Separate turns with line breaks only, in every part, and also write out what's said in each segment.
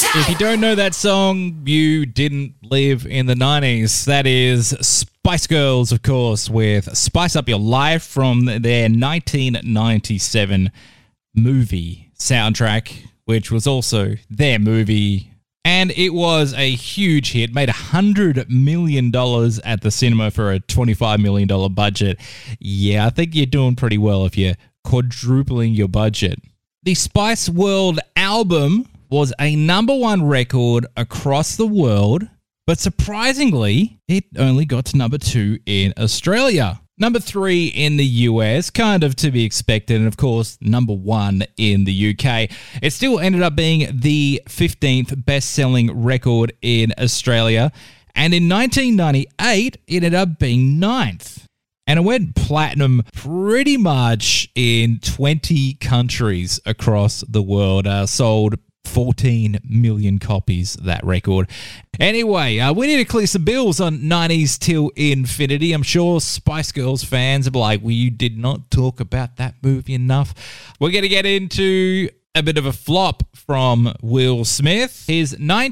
If you don't know that song, you didn't live in the 90s. That is Spice Girls, of course, with Spice Up Your Life from their 1997 movie soundtrack, which was also their movie. And it was a huge hit, made $100 million at the cinema for a $25 million budget. Yeah, I think you're doing pretty well if you're quadrupling your budget. The Spice World album was a number one record across the world, but surprisingly, it only got to number 2 in Australia. Number 3 in the US, kind of to be expected, and of course, number 1 in the UK. It still ended up being the 15th best-selling record in Australia, and in 1998, it ended up being 9th. And it went platinum pretty much in 20 countries across the world, sold 14 million copies, that record. Anyway, we need to clear some bills on 90s Till Infinity. I'm sure Spice Girls fans are like, well, you did not talk about that movie enough. We're going to get into a bit of a flop from Will Smith. His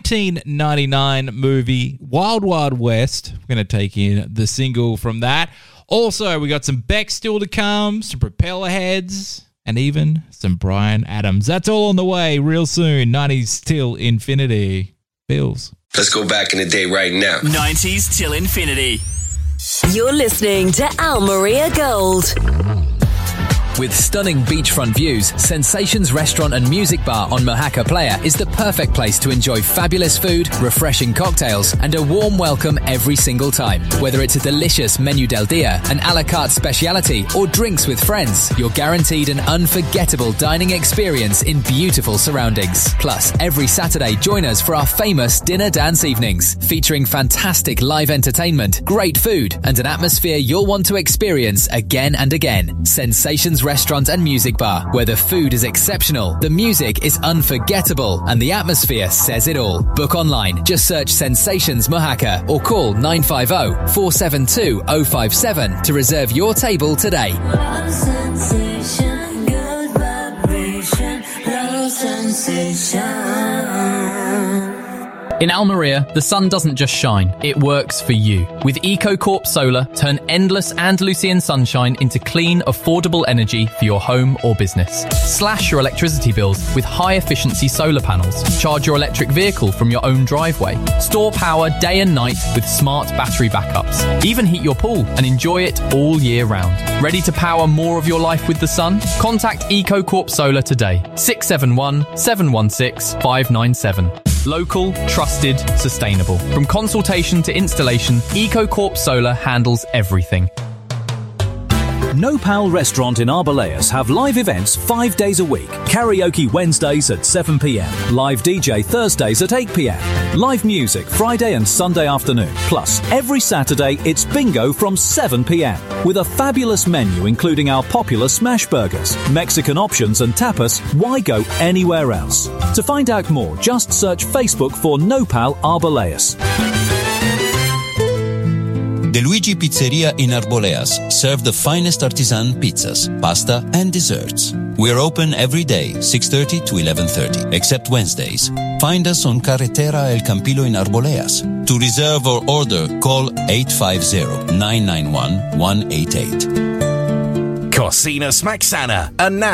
1999 movie, Wild Wild West. We're going to take in the single from that. Also, we got some Beck still to come, some Propeller Heads, and even some Bryan Adams. That's all on the way real soon. 90s Till Infinity. Bills.
Let's go back in the day right now.
90s Till Infinity.
You're listening to Al Maria Gold.
With stunning beachfront views, Sensations Restaurant and Music Bar on Mojaca Playa is the perfect place to enjoy fabulous food, refreshing cocktails, and a warm welcome every single time. Whether it's a delicious menu del dia, an a la carte speciality, or drinks with friends, you're guaranteed an unforgettable dining experience in beautiful surroundings. Plus, every Saturday, join us for our famous dinner dance evenings, featuring fantastic live entertainment, great food, and an atmosphere you'll want to experience again and again. Sensations Restaurant and Music Bar, where the food is exceptional, the music is unforgettable, and the atmosphere says it all. Book online. Just search Sensations Mojaca or call 950-472-057 to reserve your table today.
Love sensation, good vibration, love sensation.
In Almeria, the sun doesn't just shine, it works for you. With EcoCorp Solar, turn endless Andalusian sunshine into clean, affordable energy for your home or business. Slash your electricity bills with high-efficiency solar panels. Charge your electric vehicle from your own driveway. Store power day and night with smart battery backups. Even heat your pool and enjoy it all year round. Ready to power more of your life with the sun? Contact EcoCorp Solar today. 671-716-597. Local, trusted, sustainable. From consultation to installation, EcoCorp Solar handles everything.
Nopal Restaurant in Arboleas have live events 5 days a week. Karaoke Wednesdays at 7 p.m. Live DJ Thursdays at 8 p.m. Live music Friday and Sunday afternoon. Plus, every Saturday it's bingo from 7 p.m. With a fabulous menu including our popular smash burgers, Mexican options and tapas. Why go anywhere else? To find out more, just search Facebook for Nopal Arboleas.
De Luigi Pizzeria in Arboleas serve the finest artisan pizzas, pasta, and desserts. We're open every day, 6:30 to 11:30, except Wednesdays. Find us on Carretera El Campillo in Arboleas. To reserve or order, call 850-991-188.
Cocina Smaxana, and now